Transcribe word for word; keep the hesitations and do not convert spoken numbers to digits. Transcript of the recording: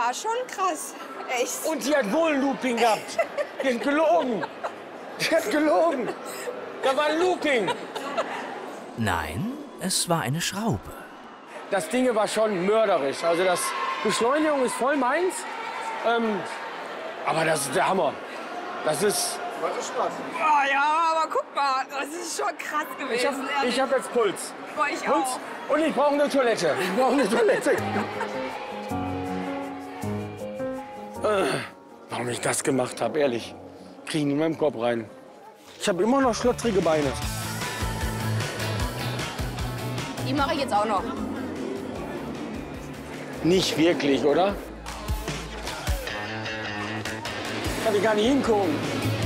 war schon krass. Echt. Und die hat wohl ein Looping gehabt. Die hat gelogen. Die hat gelogen. Da war ein Looping. Nein, es war eine Schraube. Das Ding war schon mörderisch. Also das Beschleunigung ist voll meins. Ähm, aber das ist der Hammer. Das ist... Macht Spaß. Oh ja, aber guck mal, das ist schon krass gewesen. Ich habe ehrlich. hab jetzt Puls. Boah, ich Puls. auch. Und ich brauche eine Toilette. Ich brauche eine Toilette. äh, warum ich das gemacht habe, ehrlich. Kriege ich in meinem Kopf rein. Ich habe immer noch schlottrige Beine. Die mache ich jetzt auch noch. Nicht wirklich, oder? Kann ich gar nicht hingucken.